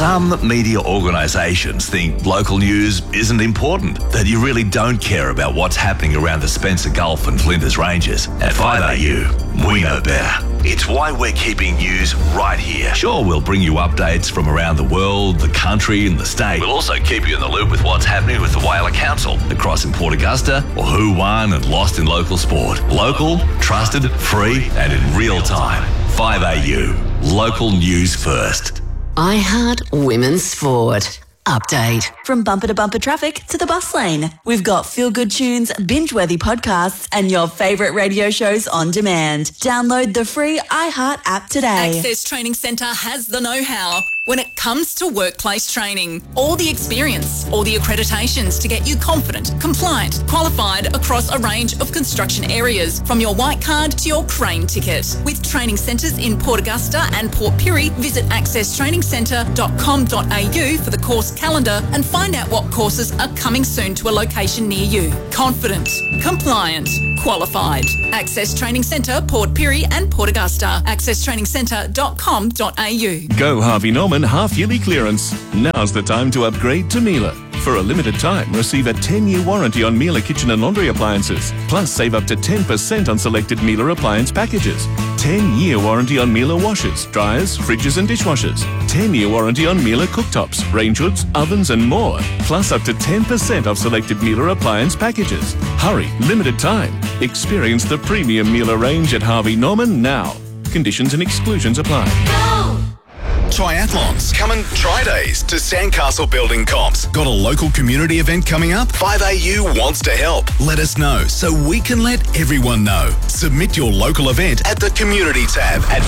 Some media organisations think local news isn't important, that you really don't care about what's happening around the Spencer Gulf and Flinders Ranges. At 5AU, we know better. It's why we're keeping news right here. Sure, we'll bring you updates from around the world, the country and the state. We'll also keep you in the loop with what's happening with the Whaler Council, the Cross in Port Augusta, or who won and lost in local sport. Local, trusted, free and in real time. 5AU, local news first. iHeart Women's Sport. Update. From bumper to bumper traffic to the bus lane, we've got feel-good tunes, binge-worthy podcasts and your favourite radio shows on demand. Download the free iHeart app today. Access Training Centre has the know-how when it comes to workplace training. All the experience, all the accreditations to get you confident, compliant, qualified across a range of construction areas, from your white card to your crane ticket. With training centres in Port Augusta and Port Pirie, visit accesstrainingsentre.com.au for the course calendar and find out what courses are coming soon to a location near you. Confident, compliant, qualified. Access Training Centre, Port Pirie and Port Augusta. accesstrainingsentre.com.au. Go Harvey Norman half-yearly clearance. Now's the time to upgrade to Miele. For a limited time, receive a 10-year warranty on Miele kitchen and laundry appliances. Plus, save up to 10% on selected Miele appliance packages. 10-year warranty on Miele washers, dryers, fridges and dishwashers. 10-year warranty on Miele cooktops, range hoods, ovens and more. Plus, up to 10% off selected Miele appliance packages. Hurry, limited time. Experience the premium Miele range at Harvey Norman now. Conditions and exclusions apply. Triathlons. Come and try days to Sandcastle Building Comps. Got a local community event coming up? 5AU wants to help. Let us know so we can let everyone know. Submit your local event at the community tab at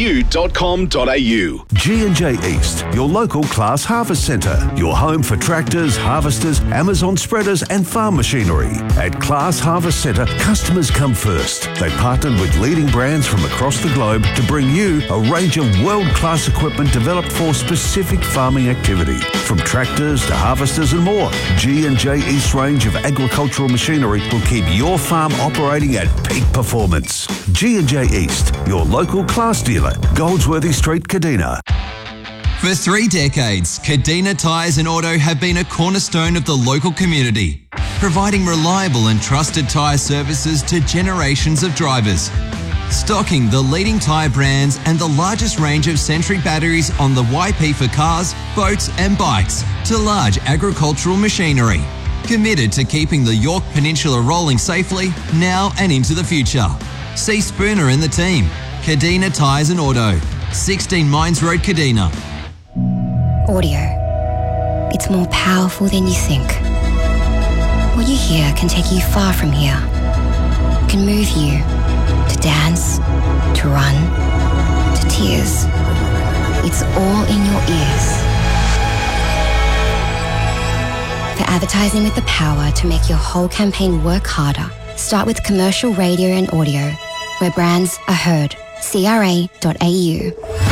5au.com.au. G&J East, your local Class Harvest Centre. Your home for tractors, harvesters, Amazon spreaders and farm machinery. At Class Harvest Centre, customers come first. They partnered with leading brands from across the globe to bring you a range of world-class equipment developed for specific farming activity. From tractors to harvesters and more, G&J East range of agricultural machinery will keep your farm operating at peak performance. G&J East, your local Class dealer, Goldsworthy Street, Kadina. For 3 decades, Kadina Tyres and Auto have been a cornerstone of the local community, providing reliable and trusted tyre services to generations of drivers. Stocking the leading tyre brands and the largest range of Century batteries on the YP for cars, boats and bikes to large agricultural machinery. Committed to keeping the York Peninsula rolling safely now and into the future. See Spooner and the team. Kadina Tyres and Auto, 16 Mines Road, Kadina. Audio. It's more powerful than you think. What you hear can take you far from here. It can move you to dance, to run, to tears. It's all in your ears. For advertising with the power to make your whole campaign work harder, start with commercial radio and audio, where brands are heard. CRA.au.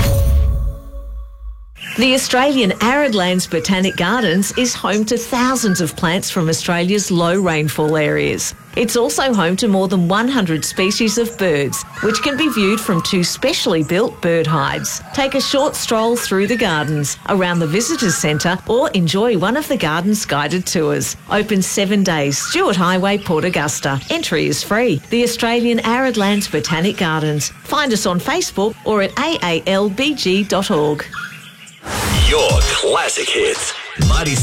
The Australian Arid Lands Botanic Gardens is home to thousands of plants from Australia's low rainfall areas. It's also home to more than 100 species of birds, which can be viewed from 2 specially built bird hides. Take a short stroll through the gardens, around the Visitors Centre, or enjoy one of the garden's guided tours. Open 7 days, Stewart Highway, Port Augusta. Entry is free. The Australian Arid Lands Botanic Gardens. Find us on Facebook or at aalbg.org. Your classic hits. 96